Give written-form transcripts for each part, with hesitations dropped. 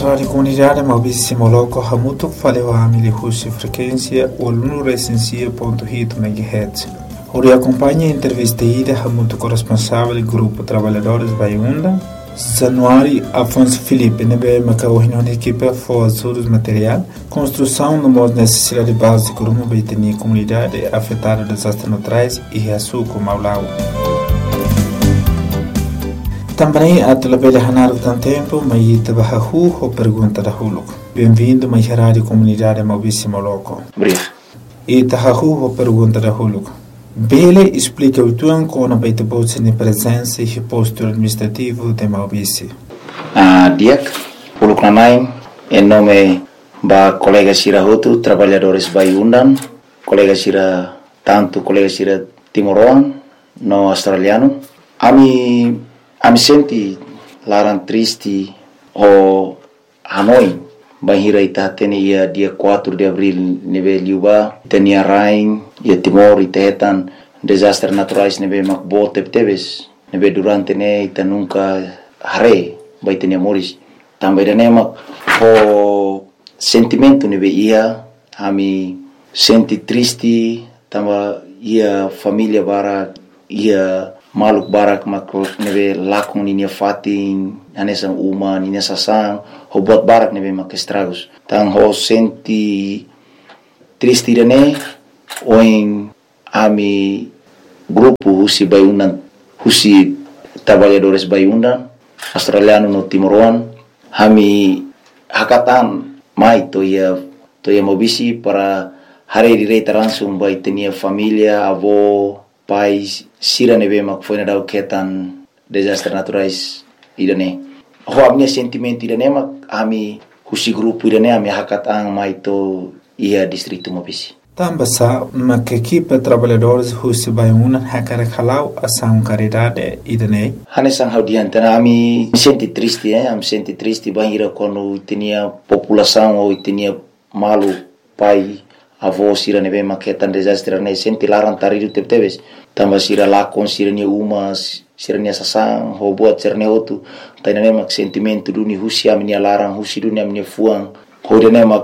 Rádio Comunidade Maurício Moloco Hamuto falou a milihussi frequência o aluno recensia.hit MHz. Ori acompanha a entrevista ida Hamuto corresponsável do Grupo Trabalhadores Baiunda. Januário Afonso Felipe nebe macaohino na equipe for material, construção de uma necessidade básica de uma baitania comunidade afetada por desastres naturais e açúcar Maulau. Também a televisão Hanar do tempo, mas trabalha ou pergunta da Huluco. Bem-vindo à Rádio Comunidade Maurício Moloco. Obrigado. E tahahu ou pergunta da Huluco. Bele explica o tuan com a baita bolsa de presença e posto administrativo de Maurício. Diak, Huluco Nanai, em nome da colega Sira Hotu, trabalhadores Baiundan, colega Sira Timoroan, no australiano. Ami senti larang triste o Hanoi bahira ita tenia dia 4 de abril neve liuba tenia rain ia Timor itetan desastres naturais neve makbo tebes neve durante ne ita nunca hare bai tenia moris também dane mak o sentimento neve ia ami senti triste tamba ia família bara ia maluk barak makro neve lakon ninia fatin anesan uma ninia sasang ho buat barak neve mak estragos tang ho senti triste dane oin ami grupo husi Baiundan husi trabalhadores Baiundan australiano no Timoroan hami hakatan mai to ia mobisi para hari direita langsung bai tenia família avó pais sira neve mak foi na dau ketan desastres naturais idane ho amnia sentimento idane mak ami husi grupo idane ami hakatang mai to ia distrito Mobisi tambasa mak equipe trabalhadores husi Baiundan hakara khalau asam caridade idane hanesan haudiantana ami senti triste am senti triste bahira quando tinha população ou tinha malu pai avó sira neve maketan desastre ne senti larang taridu tebes tamba sira lakon sira ni umas sira ni sasang ho buat sira ne otu tainane mak sentimento duni husi ami larang husi dunia ami fuang ho dene mak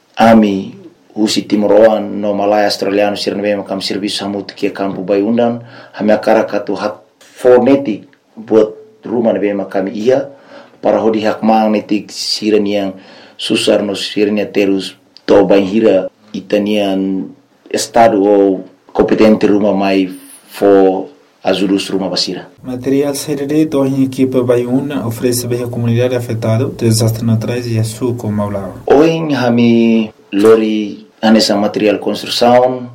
ami husi Timoroan no Malaya australiano sira neve makam serviço hamut ke kampu Baiundan hami akara katu hak fonetik buat rumah neve makam ia para hodi hak magnetik sira ni yang susar no sira ni terus to banhira itanian estado ou competente rumah mai for ajudus rumah basira. Material CDD do em equipe Baiuna oferece bem a comunidade afetada desastres naturais e açúcar Maulau. Hoje hami lori anessa material construção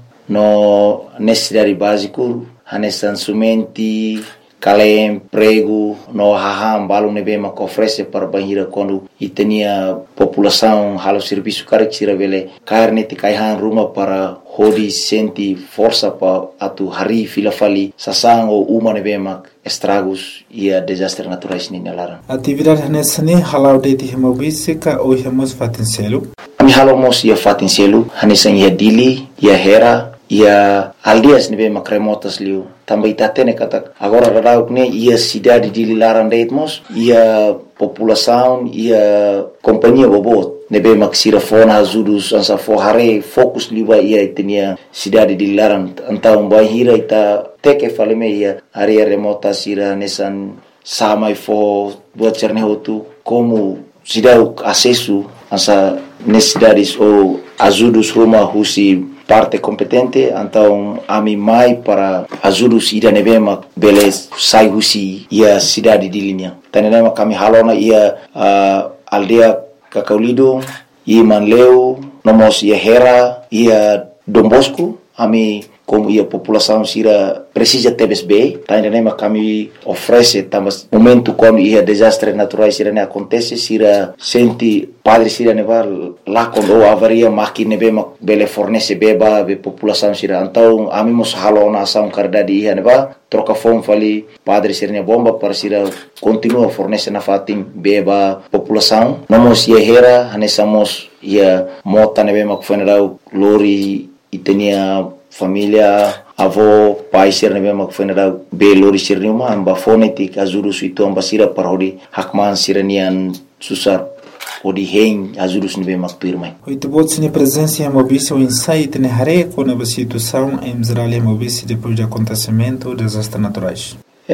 no necessidade básico anessa sumenti kalem prego no haham balum nebe mak oferece para banhira quando itenia população halo serviço karek sira vele carne ti kaihan rumah para hodi senti força pa atu hari filafali sasang o uma nebe mak estragos ia desastres naturais ni nalara atividade nessa ne halau de Maurício ka o hemos fatincelo ami halomos ia fatincelo hanesan ia dili ia hera ia aldias nebe mak remotas liu também tatene kata agora radauk ne ia cidade de Lilaran Deitmos ia população ia companhia bobot nebe maksira fona azudus ansa forhare fokus liwa ia tenia cidade de Lilaran então bahira ita teke faleme ia area remota sira nesan samai fo buat cerne hotu como cidade acesso ansa necessidades ou azudus rumah husi parte competente então ami mai para ajudus ida nevema beles sai husi ia cidade de linha tanenema kami halona ia aldea Kakaulido ia Manleu nomos ia Hera ia Dombosco ami como ia população sira precisa tebes bem tanenema kami oferece também momento quando ia desastres naturais sira ne acontece sira senti padre sira neva lá quando avaria máquina neva bele fornece beba be população sira então ami mos halona asam caridade ia neva troca fome fali padre sira ne bomba para sira continua fornece na fatim beba população nomos ia hera hanesamos ia mota neva mak funeral lori itenia família avó pai sir nebe mak funeral be lori sir numa amba fonetik azuru suito amba sira parodi hakman siranian susar o de rei ajudos nível mais pirmai. Oito bots na presença em Mobice o insight na área com a situação em Israel e Mobice depois do acontecimento dos desastres naturais.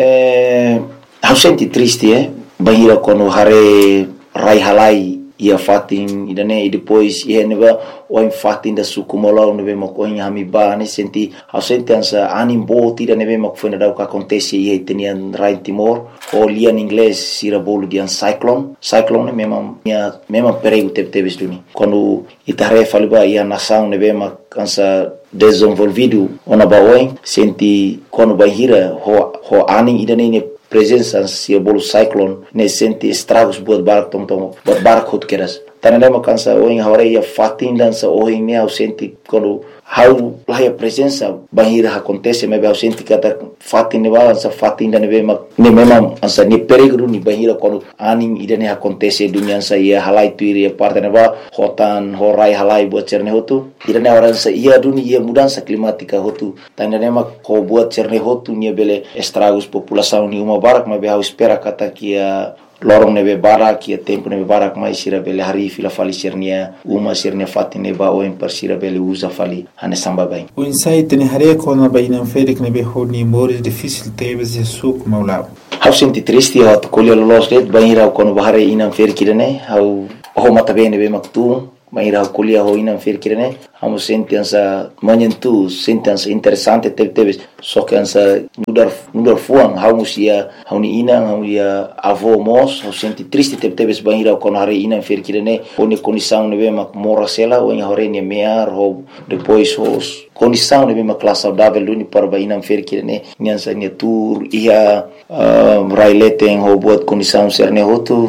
Eu senti triste, banhira quando hare rai halai ia fatin idane e depois ia neva o em fatin da sukumola neve makoin hamiba ne senti eu senti ansa animbo tira neve makfuna da o que acontece e tenian rai Timor o lian inglês sira bolo de cyclone mesmo perigo teve duni quando itare faliba ia nação neve makansa desenvolvido ona baoin senti quando banhira ho aning idane presença se bolo cyclone ne senti estragos buat barak hot keras tanale makansa o em hore ia fatin dança o em ne senti quando how lá a presença bahira acontece mas eu senti kata fatin ne balança fatin da ne mesmo ansa ne perigo ni bahira quando aning idane acontece dunia sa ia halai tuiri parte ne ba hotan horai halai buat cerne hotu idane oransa ia dunia mudança climática hotu tanale ko buat cerne hotu ni bele estragos população ni uma barak mas eu espera kata que lorong nebe barak ia tempo nebe barak mai sira bele hari fila fali sirnia uma sirnia fatin neba o em persira bele usa fali ane samba bem o insight ne hare ko na baina ferik nebe honi mores difícil tebes suk maulao eu senti triste eu colher los det banira quando bahare inam ferkirene eu o mata bem nebe maktu banira colher ho inam ferkirene amo senti ansa manyentu senti ansa interessante tebes só que ansa nudar fuang hausia hauni ina hauia avô mos eu senti triste tebes banira quando hare inam ferkirene oni condição nebe mak morasela o em hore ne mear ho depois os condição nebe mak classe saudável duni para bainam ferkirene nyansa ne tour ia raileten ho buat condição serne hotu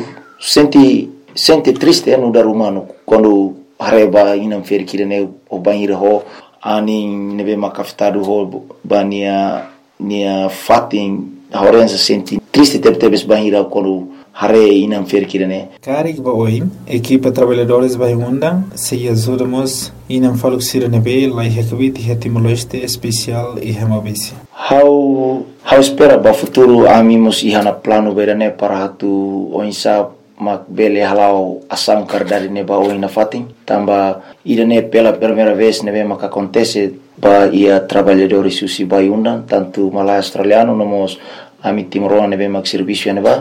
senti triste no dar humano quando hareba inam ferkirene o banhira ho aning nebe makafitado ho bania nia fatin horenza senti triste tebes banhira quando hare inam ferkirene Karik ba oi equipa trabalhadores vai undang se ajudamos inam faluxira nebe lai hekvit hetimoleste especial e hemabisi how espera ba futuro amimos ihana plano berane para hatu oinsa mak bele halau asam kardari neba oina fatin tamba idane pela primeira vez nebe mak acontece ba ia trabalhadores susi vai undan tanto malai australiano nomos ami timoroa nebe mak serviço neba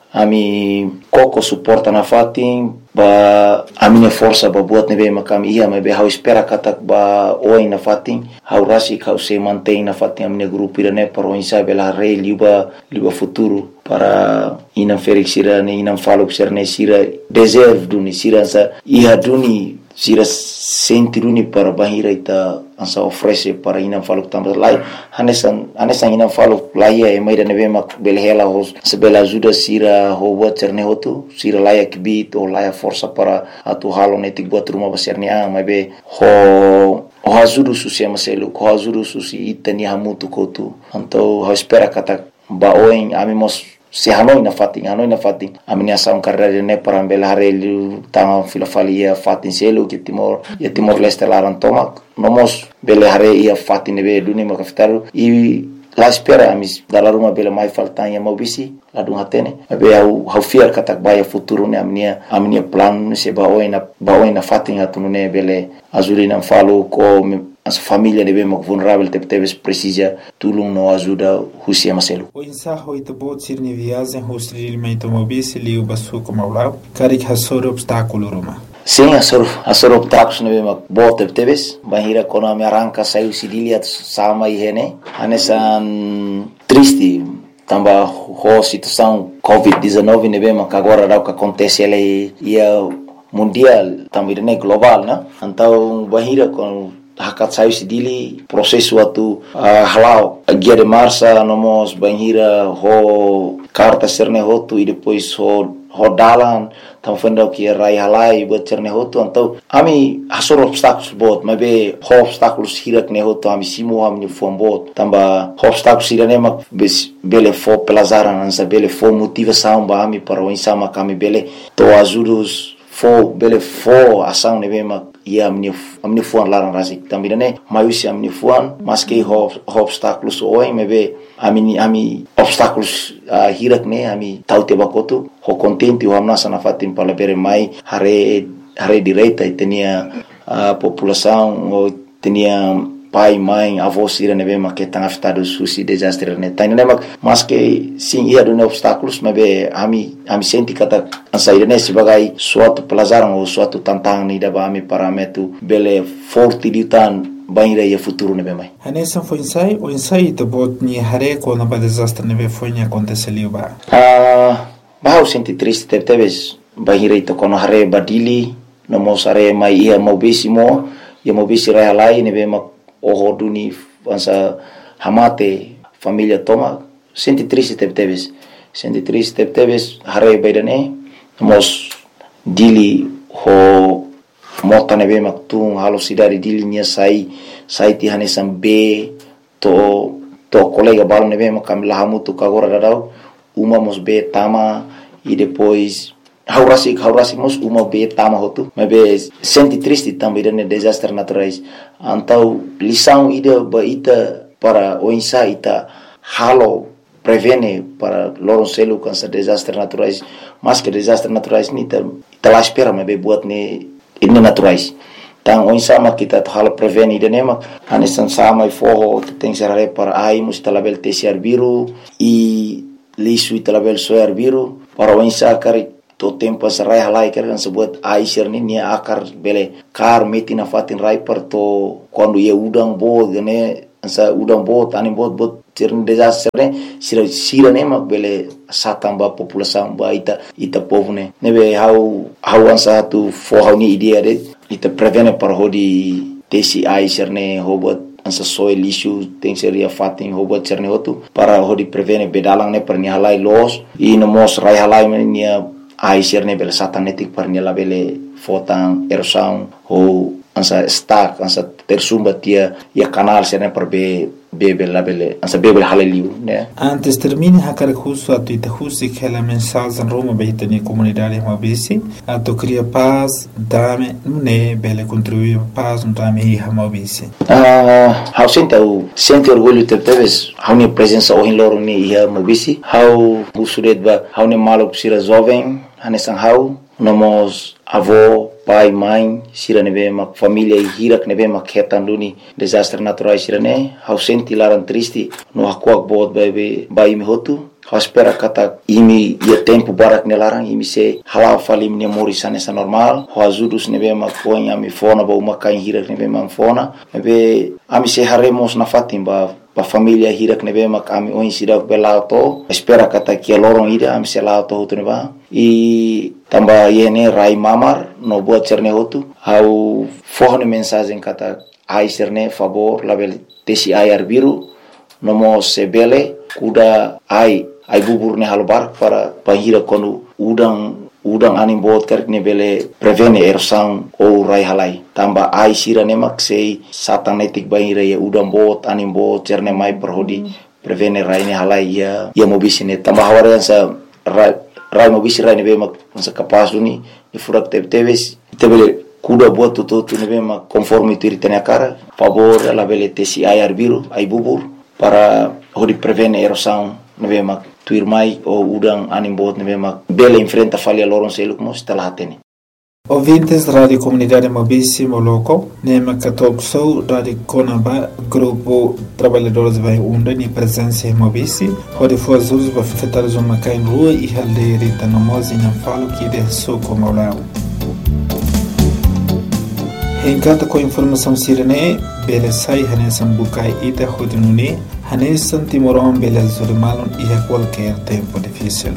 ami koko suporta na fatin ba amine força ba buat nebe makam ia me be how espera katak ba oi na fatin how rasi kau se mantém na fatin amine grupo irane para o insa bela rei liba futuro para inam felix sira ne inam falo serne sira deserve duni sira sa ia duni sira senti duni para bahira ita ansa oferece para inam falo tambah lai hanesan inam falo lai e mai da nebe mak belhela hos sebela ajuda sira ho buat serne hotu sira lai akbit o lai força para atu halo netik buat rumah besarni mai be ho ajuda susi amaselu ho ajuda susi itani hamutu kotu anto ho espera kata ba oin amimos se hanoi na fatin amini asam karere ne para bela harelu tanga filafalia fatin selu ke timor leste laran tomak nomos bela hare ia fatin be duni makaftaru i la espera amis dalla ruma bela mai faltanya mobisi la dung hatene be au fiar katak baya futuro ne amnia plan se ba oina fatin hatunune bele azulina falo ko as família de bem vulnerável tebes precisa tulung no ajuda husia maselu o insaho ito bot sirni viagem hostri limento mobisi liu basu como lá karik hasor obstáculo roma sim asor obstáculos ne bem bot tebes bahira kona me arranca saiu sidilia sama ihene anesan triste tamba ho situação covid-19 ne bem agora dá o que acontece ele ia mundial também ne global na então bahira com hakat sayu sidili prosesu atu halau guia de marcha nomos banhira ho carta serne hotu e depois ho dalan tam fenda que rai halai buat serne hotu então ami hasor obstáculos bot mas be obstáculos hirak ne hotu ami simu ami fom bot tamba obstáculos irane mak bele fo pelazaran ansa bele fo motivação ba ami para o insama kami bele to ajudos fo bele fo ação ne be mak ia amin'ny foan larang rasik tambira ne maiusi amin'ny foan maske obstáculos oin mebe ami obstáculos hirak ne ami taute bakotu ho contente o amna sana fatin palabere mai hare direita tenia população ou tenia pai, mãe, avós irane be mak tanga afetado susi desastre ne tani ne mas que sim ia do obstáculos mas be ami senti kata ansaire ne sebagai suatu pelajaran ou suatu tantangan ni daba ami parametu bele forte ditan banira ia futuro ne be mai hanesan foi o ensaio de bot ni hare ko na ba desastre ne be foi ni aconteceu ba eu senti triste teves banira ito kono hare badili no mosare mai ia mobisimo ia mobisi rai halai ne be mak o duni ansa hamate família toma senti triste teves hare baidane mos dili ho mota nebe maktung halo sidari dili nia sai ti hanesan be to colega balo nebe makam lahamu tu kagora dadau uma mos be tama e depois haurasik mos uma be tama hotu mebe senti triste também dane desastre naturais antau lição ida baita para o insa ita halo prevene para loronselu cansa desastre naturais mas que desastre naturais ni ta lá espera mebe buat ne ini naturais tang o insa mak kita halo prevene ida nema hanesan sama e forro tem serare para ai mus talabel tesiar biru e lisu talabel soar biru para o insa kari to tempo sarai halai kan sebut aisir ni akar bele kar meti na fatin rai per to quando ia udang bo gane ansa udang bo tani bot cerni desastre sira ne mak bele satamba população ba ita povo ne nebe how ansa tu for ni idea de ita prevene para hodi tesi aisir ne hobot ansa soil issue tem seria fatin hobot cerne hotu para hodi prevene bedalang ne per ni halai los e no mos rai halai ni aisir ne bele satanetik par nela bele fotang erosão ou ansa stack ansa tersumba tia ia canal sene per bebe la bele ansa bebe haleliu ne antes termine hakar justo atu ite justi que la mensagem Roma beita ni comunidade mabisi atu cria paz dame ne bele contribuir paz dame hi mabisi how sente orgulho teves how ni presença o loro ni hi mabisi how usudet ba how ni malok sira jovem hanesan how nomos avô pai mãe sira nebe mak família e hirak nebe mak hetan duni desastre naturais sira ne how senti laran triste no hakuak bot bai mi hotu how espera kata imi ia tempo barak nelarang imi se halal falim ne mori sanesa normal how azudus nebe mak ponya mi fona ba uma kain hirak nebe mak fona nebe ami se haremos na fatim ba família hirak nebe mak ami oin sidak belauto espera kata kia lorong ida ami se lauto hotu neba e tamba yene rai mamar no buat cerne hotu how forne mensagem kata ai cerne favor label tesi ayar biru nomo sebele kuda ai bubur ne halbar para pahira konu udang anim bot kerk ne bele prevene erosang ou rai halai tamba ai sira ne mak sei satanetik bahira ya udang bot anim bot cerne mai perhodi prevene rai ne halai ya mobisine tamba hawarian sa rai mobisi rai ne be mak sa kapas duni ni furak teves tebele kuda buat tutu ne be mak conforme tu iritene cara favor la bele tesi ayar biru ai bubur para hodi prevene erosang ne be mak tuir mai o udang anim bot ne be mak bele enfrenta falha loron seluk mos talatene ouvintes da Rádio Comunidade Mobisi Moloko, Nema Katok Sou, Rádio Conaba, Grupo Trabalhadores vai Unda, ni presença em Mobisi, onde foi as usos para afetar os macai em rua e haldeirita no mozi não falo que de soco maulao. Encanta com informação sirene, bele sai hanesan bukai ita hodinuni, hanesan timoron bele zurimalon e a qualquer tempo difícil.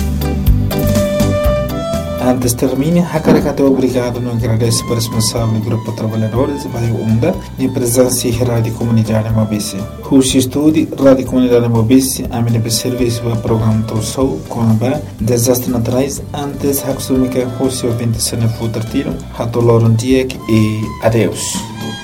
Antes termine, Hakarakato obrigado no agradece para o responsável do Grupo Trabalhadores vai Unda e presença em Rádio Comunidade Mobisi. Rushi Estúdio, Rádio Comunidade Mobisi, a minha serviço do programa Torsou, Conaba, Desastre Naturais, antes Haksumika Rushi ouvinte se não for tiro, Hatoloron Diek e adeus.